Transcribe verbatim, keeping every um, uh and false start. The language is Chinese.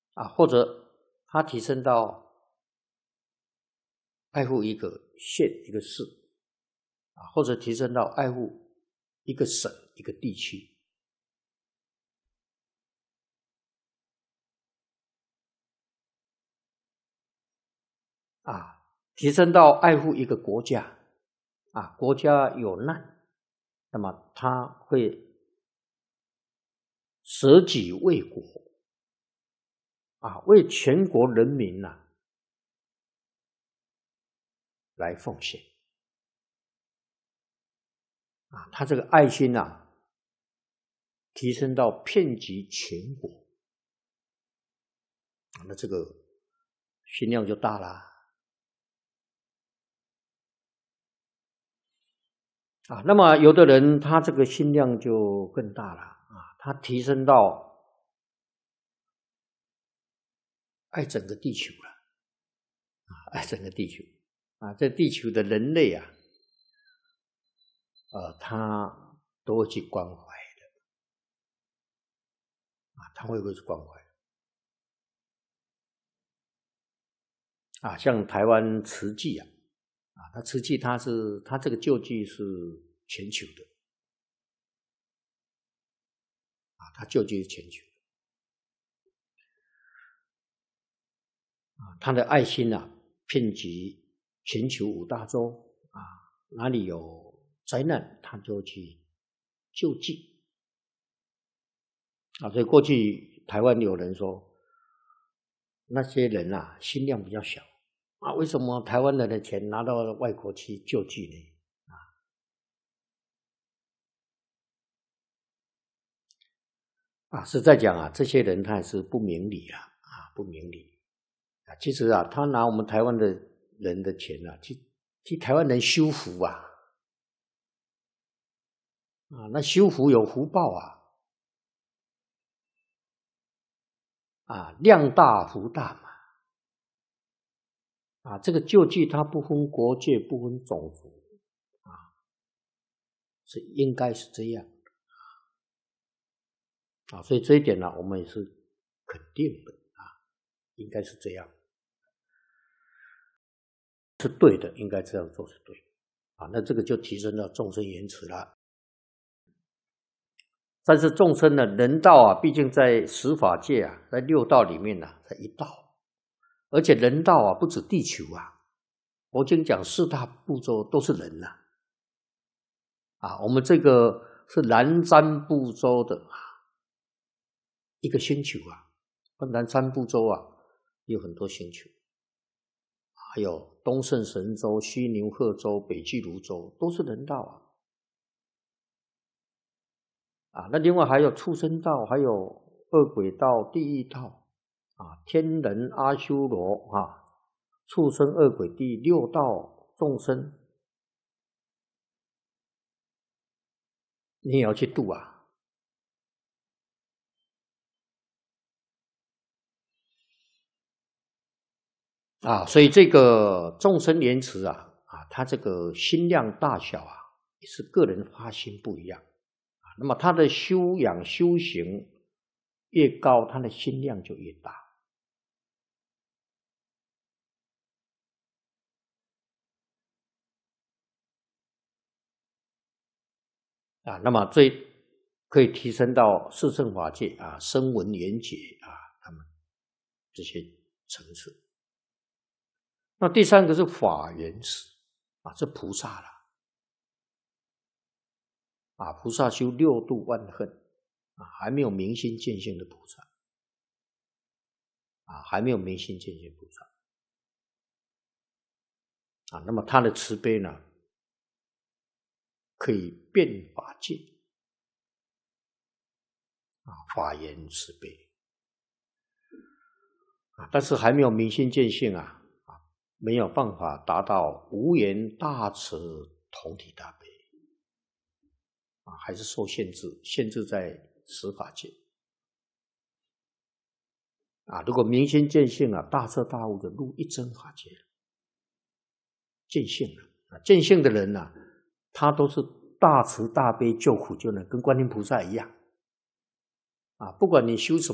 啊，或者他提升到爱护一个县一个市啊，或者提升到爱护一个省一个地区啊，提升到爱护一个国家啊，国家有难，那么他会舍己为国啊，为全国人民呐、啊、来奉献啊，他这个爱心啊，提升到遍及全国，那这个心量就大了啊。那么有的人他这个心量就更大了啊，他提升到爱整个地球了啊，爱整个地球啊，这地球的人类啊，呃，他都会去关怀的啊，他会不会去关怀啊？像台湾慈济啊，啊，他慈济他是他这个救济是全球的啊，他救济是全球的啊，他的爱心啊，遍及全球五大洲啊，哪里有灾难，他就去救济啊。所以过去台湾有人说，那些人啊，心量比较小啊，为什么台湾人的钱拿到外国去救济呢？啊，实在讲啊，这些人他也是不明理啊，啊，不明理啊。其实啊，他拿我们台湾的人的钱啊，去替台湾人修福啊，啊，那修福有福报啊，啊，量大福大嘛，啊，这个救济它不分国界，不分种族，啊，是应该是这样。啊，所以这一点呢，我们也是肯定的啊，应该是这样，是对的，应该这样做是对啊。那这个就提升到众生缘慈了。但是众生呢，人道啊，毕竟在十法界啊，在六道里面啊，在一道，而且人道啊，不止地球啊，佛经讲四大部洲都是人呐、啊，啊，我们这个是南瞻部洲的一个星球啊，南瞻部洲啊，有很多星球，还有东胜神州、西牛贺州、北俱泸州，都是人道啊。啊，那另外还有畜生道，还有恶鬼道、地狱道啊，天人、阿修罗啊，畜生、恶鬼、地狱六道众生，你也要去度啊。啊，所以这个众生缘慈啊，啊，他这个心量大小啊，也是个人发心不一样啊。那么他的修养修行越高，他的心量就越大啊。那么最可以提升到四圣法界啊，声闻缘觉啊，他们这些层次。那第三个是法缘慈啊，这菩萨了啊，菩萨修六度万恨啊，还没有明心见性的菩萨啊，还没有明心见性菩萨啊，那么他的慈悲呢，可以遍法界啊，法缘慈悲啊，但是还没有明心见性啊。没有办法达到无缘大慈同体大悲啊，还是受限制，限制在十法界啊。如果明心见性啊，大彻大悟的入一真法界，见性了啊，见性的人啊，他都是大慈大悲救苦救难，跟观音菩萨一样啊。不管你修什么。